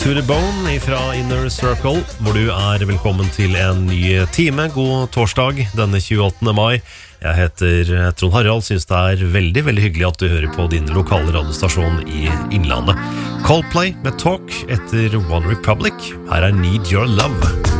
To the Bone fra Inner Circle, hvor du velkommen til en ny time. God torsdag denne 28. mai. Jeg heter Trond Harald, synes det veldig, veldig hyggelig at du hører på din lokale radiostasjon i Innlandet. Coldplay med Talk etter One Republic. Her Need Your Love.